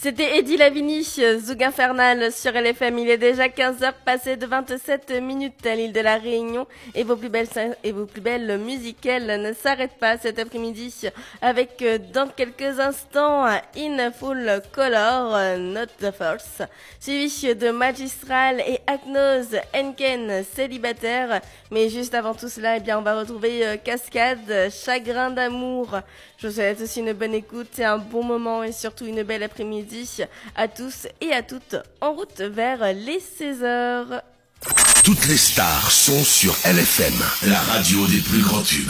C'était Eddie Lavigny, Zouk Infernal sur LFM. Il est déjà 15h passé de 27 minutes à l'île de la Réunion et vos plus belles musicales ne s'arrêtent pas cet après-midi avec dans quelques instants In Full Color, Not the Force, suivi de Magistral et Agnos Enken, Célibataire. Mais juste avant tout cela, eh bien, on va retrouver Cascade, Chagrin d'amour. Je vous souhaite aussi une bonne écoute et un bon moment et surtout une belle après-midi à tous et à toutes en route vers les 16h. Toutes les stars sont sur LFM, la radio des plus grands tubes.